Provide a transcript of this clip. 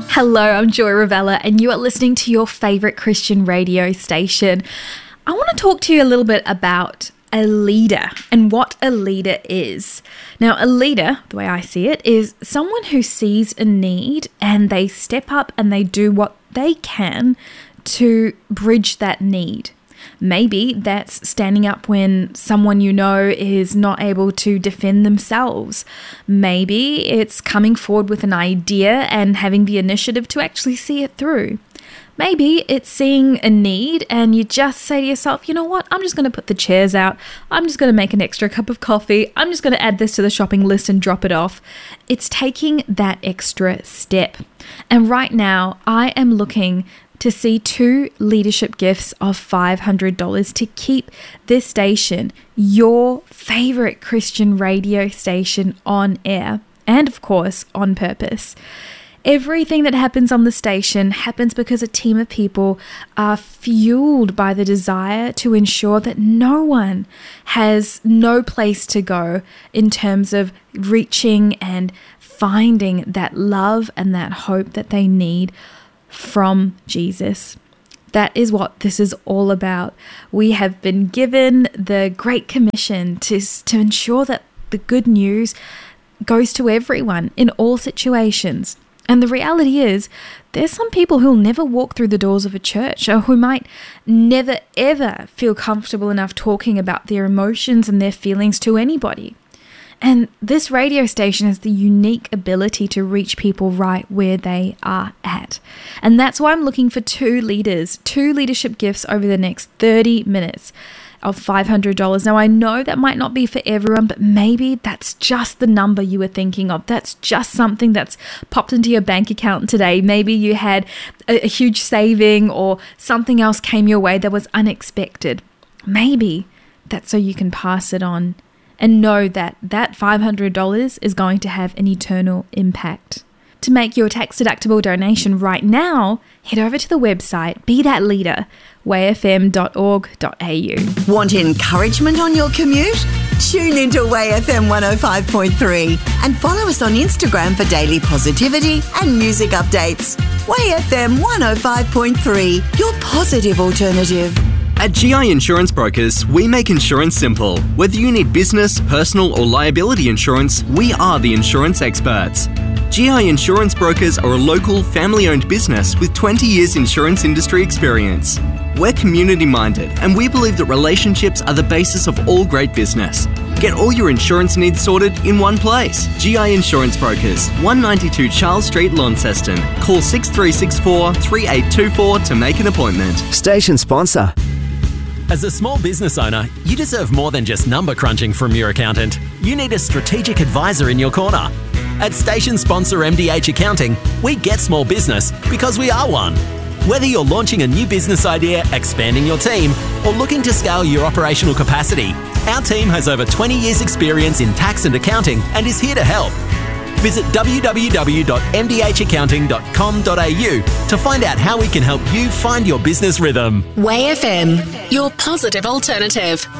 Hello, I'm Joy Ravella, and you are listening to your favourite Christian radio station. I want to talk to you a little bit about a leader and what a leader is. Now, a leader, the way I see it, is someone who sees a need and they step up and they do what they can to bridge that need. Maybe that's standing up when someone you know is not able to defend themselves. Maybe it's coming forward with an idea and having the initiative to actually see it through. Maybe it's seeing a need and you just say to yourself, you know what, I'm just going to put the chairs out. I'm just going to make an extra cup of coffee. I'm just going to add this to the shopping list and drop it off. It's taking that extra step. And right now, I am looking to see 2 leadership gifts of $500 to keep this station, your favorite Christian radio station, on air and, of course, on purpose. Everything that happens on the station happens because a team of people are fueled by the desire to ensure that no one has no place to go in terms of reaching and finding that love and that hope that they need from Jesus. That is what this is all about. We have been given the Great Commission to ensure that the good news goes to everyone in all situations. And the reality is, there's some people who'll never walk through the doors of a church, or who might never ever feel comfortable enough talking about their emotions and their feelings to anybody. And this radio station has the unique ability to reach people right where they are at. And that's why I'm looking for 2 leaders, 2 leadership gifts over the next 30 minutes of $500. Now, I know that might not be for everyone, but maybe that's just the number you were thinking of. That's just something that's popped into your bank account today. Maybe you had a huge saving or something else came your way that was unexpected. Maybe that's so you can pass it on and know that that $500 is going to have an eternal impact. To make your tax-deductible donation right now, head over to the website, Be That Leader, wayfm.org.au. Want encouragement on your commute? Tune into Way FM 105.3 and follow us on Instagram for daily positivity and music updates. Way FM 105.3, your positive alternative. At GI Insurance Brokers, we make insurance simple. Whether you need business, personal or liability insurance, we are the insurance experts. GI Insurance Brokers are a local, family-owned business with 20 years insurance industry experience. We're community-minded and we believe that relationships are the basis of all great business. Get all your insurance needs sorted in one place. GI Insurance Brokers, 192 Charles Street, Launceston. Call 6364 3824 to make an appointment. Station sponsor. As a small business owner, you deserve more than just number crunching from your accountant. You need a strategic advisor in your corner. At station sponsor MDH Accounting, we get small business because we are one. Whether you're launching a new business idea, expanding your team, or looking to scale your operational capacity, our team has over 20 years experience in tax and accounting and is here to help. Visit www.mdhaccounting.com.au to find out how we can help you find your business rhythm. Way FM, your positive alternative.